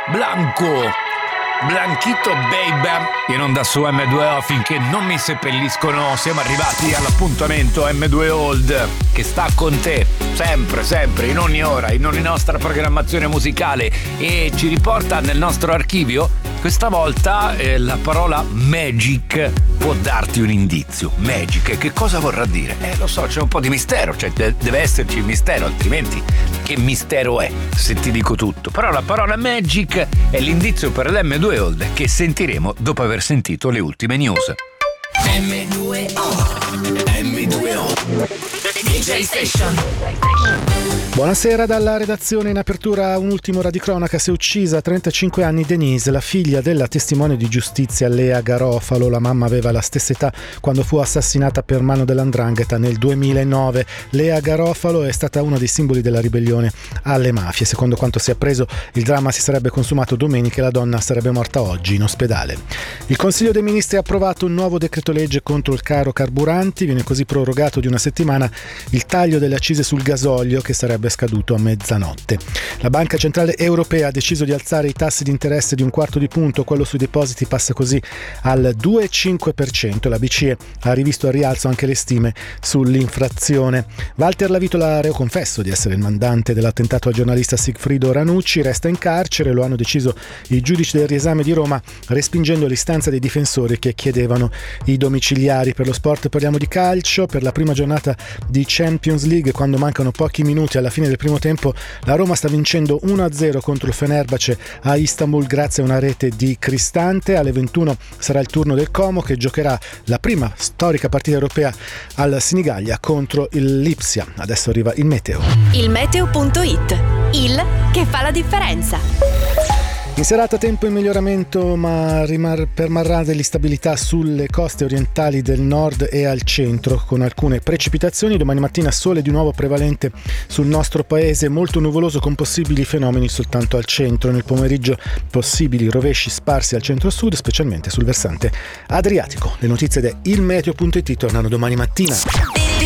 Blanchito Baby in onda su M2O. Finché non mi seppelliscono, siamo arrivati all'appuntamento M2 Old, che sta con te sempre, in ogni ora, in ogni nostra programmazione musicale, e ci riporta nel nostro archivio. Questa volta la parola magic può darti un indizio. Magic, che cosa vorrà dire? Lo so, c'è un po' di mistero, cioè deve esserci il mistero, altrimenti che mistero è se ti dico tutto? Però la parola magic è l'indizio per l'M2 Old, che sentiremo dopo aver sentito le ultime news. M2O DJ Station. Buonasera dalla redazione. In apertura un ultimo ora di cronaca. Si è uccisa a 35 anni Denise, la figlia della testimone di giustizia Lea Garofalo. La mamma aveva la stessa età quando fu assassinata per mano dell''ndrangheta nel 2009. Lea Garofalo è stata uno dei simboli della ribellione alle mafie. Secondo quanto si è appreso, il dramma si sarebbe consumato domenica e la donna sarebbe morta oggi in ospedale. Il Consiglio dei Ministri ha approvato un nuovo decreto legge contro il caro carburanti. Viene così prorogato di una settimana il taglio delle accise sul gasolio, che sarebbe scaduto a mezzanotte. La Banca Centrale Europea ha deciso di alzare i tassi di interesse di 1/4 di punto. Quello sui depositi passa così al 2,5%. La BCE ha rivisto al rialzo anche le stime sull'inflazione. Walter Lavitola, reo confesso di essere il mandante dell'attentato al giornalista Sigfrido Ranucci, resta in carcere. Lo hanno deciso i giudici del riesame di Roma, respingendo l'istanza dei difensori che chiedevano i domiciliari. Per lo sport parliamo di calcio. Per la prima giornata di Champions League, quando mancano pochi minuti alla fine del primo tempo, la Roma sta vincendo 1-0 contro il Fenerbahce a Istanbul grazie a una rete di Cristante. Alle 21 sarà il turno del Como, che giocherà la prima storica partita europea al Senigallia contro il Lipsia. Adesso arriva il meteo. Il meteo.it, il che fa la differenza. In serata tempo in miglioramento, ma permarrà dell'instabilità sulle coste orientali del nord e al centro, con alcune precipitazioni. Domani mattina sole di nuovo prevalente sul nostro paese, molto nuvoloso con possibili fenomeni soltanto al centro. Nel pomeriggio possibili rovesci sparsi al centro-sud, specialmente sul versante adriatico. Le notizie da ilmeteo.it tornano domani mattina.